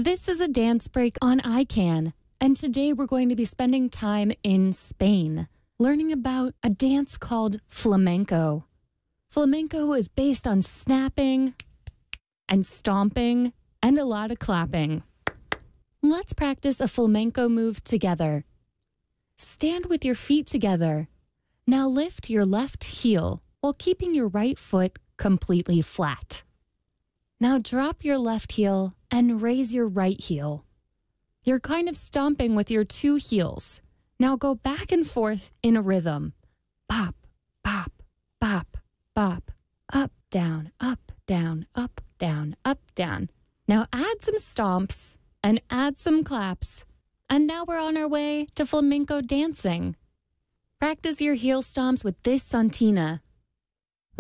This is a dance break on ICANN, and today we're going to be spending time in Spain, learning about a dance called flamenco. Flamenco is based on snapping and stomping and a lot of clapping. Let's practice a flamenco move together. Stand with your feet together. Now lift your left heel while keeping your right foot completely flat. Now drop your left heel and raise your right heel. You're kind of stomping with your two heels. Now go back and forth in a rhythm. Bop, bop, bop, bop, up, down, up, down, up, down, up, down. Now add some stomps and add some claps. And now we're on our way to flamenco dancing. Practice your heel stomps with this Santina.